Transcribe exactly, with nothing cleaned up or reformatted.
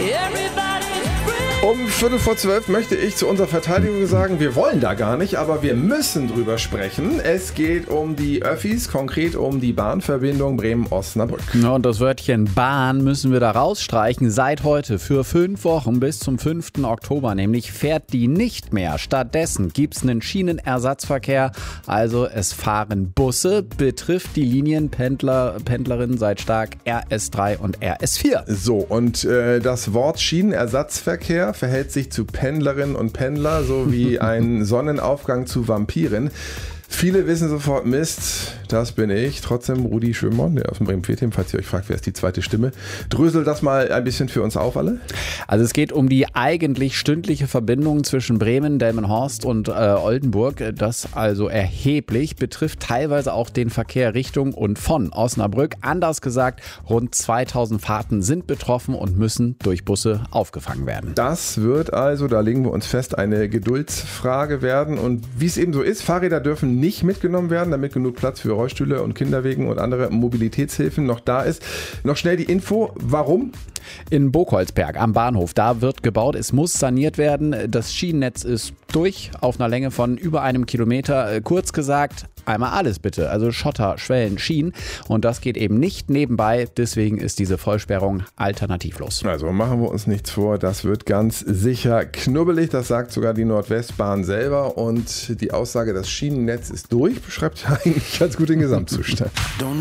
Um Viertel vor zwölf möchte ich zu unserer Verteidigung sagen, wir wollen da gar nicht, aber wir müssen drüber sprechen. Es geht um die Öffis, konkret um die Bahnverbindung Bremen-Osnabrück. Ja, und das Wörtchen Bahn müssen wir da rausstreichen. Seit heute für fünf Wochen bis zum fünften Oktober nämlich fährt die nicht mehr. Stattdessen gibt es einen Schienenersatzverkehr. Also es fahren Busse, betrifft die Linienpendler, Pendlerinnen seit stark R S drei und R S vier. So, und äh, das Wort Schienenersatzverkehr verhält sich zu Pendlerinnen und Pendler so wie ein Sonnenaufgang zu Vampiren. Viele wissen sofort, Mist, das bin ich. Trotzdem Rudi Schönborn, der aus dem Bremen-Vier-Team, falls ihr euch fragt, wer ist die zweite Stimme. Drösel das mal ein bisschen für uns auf alle. Also es geht um die eigentlich stündliche Verbindung zwischen Bremen, Delmenhorst und äh, Oldenburg. Das also erheblich, betrifft teilweise auch den Verkehr Richtung und von Osnabrück. Anders gesagt, rund zweitausend Fahrten sind betroffen und müssen durch Busse aufgefangen werden. Das wird also, da legen wir uns fest, eine Geduldsfrage werden. Und wie es eben so ist, Fahrräder dürfen nicht mitgenommen werden, damit genug Platz für Rollstühle und Kinderwegen und andere Mobilitätshilfen noch da ist. Noch schnell die Info, warum? In Burgholzberg am Bahnhof, da wird gebaut, es muss saniert werden. Das Schienennetz ist durch, auf einer Länge von über einem Kilometer. Kurz gesagt, einmal alles bitte, also Schotter, Schwellen, Schienen. Und das geht eben nicht nebenbei, deswegen ist diese Vollsperrung alternativlos. Also machen wir uns nichts vor, das wird ganz sicher knubbelig, das sagt sogar die Nordwestbahn selber. Und die Aussage, das Schienennetz ist durch, beschreibt ja eigentlich ganz gut den Gesamtzustand.